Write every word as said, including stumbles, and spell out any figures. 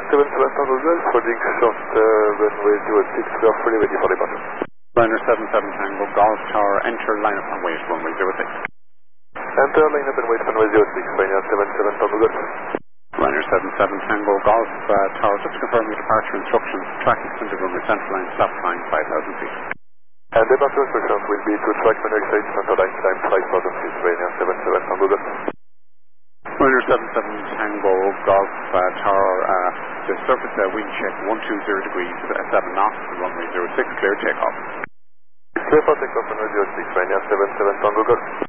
seven seven Tango Golf, holding short uh, runway zero six, we are fully ready for departure. Liner seven seven Tango Golf Tower, enter line up and wait, runway zero six. Enter line up and wait, runway zero six, Ryanair seven seven Tango Golf. Liner seven seven Tango Golf uh, Tower, just to confirm your departure instructions, track extended runway central line, stop line five thousand feet. And departure instructions will be to track manual exit center line time five thousand feet, Ryanair seven seven Tango Golf. Liner seven seven Tango Golf uh, Tower, uh, the surface uh, wind check one two zero degrees, uh, seven knots, runway zero six, clear takeoff. Clear for takeoff, runway zero six, Ryanair seven seven Tango Golf.